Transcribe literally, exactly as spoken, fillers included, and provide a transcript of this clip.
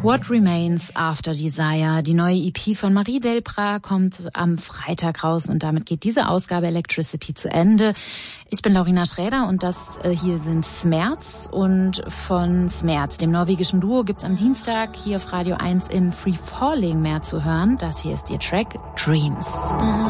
What Remains After Desire. Die neue E P von Marie Delprat kommt am Freitag raus und damit geht diese Ausgabe Electricity zu Ende. Ich bin Laurina Schräder und das äh, hier sind Smerz, und von Smerz, dem norwegischen Duo, gibt's am Dienstag hier auf Radio eins in Free Falling mehr zu hören. Das hier ist ihr Track Dreams.